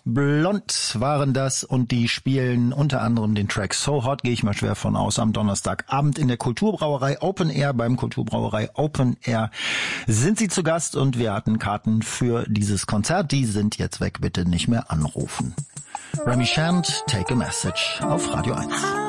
Blond waren das und die spielen unter anderem den Track So Hot, gehe ich mal schwer von aus, am Donnerstagabend in der Kulturbrauerei Open Air. Beim Kulturbrauerei Open Air sind sie zu Gast und wir hatten Karten für dieses Konzert. Die sind jetzt weg, bitte nicht mehr anrufen. Remy Shand, Take a Message auf Radio 1.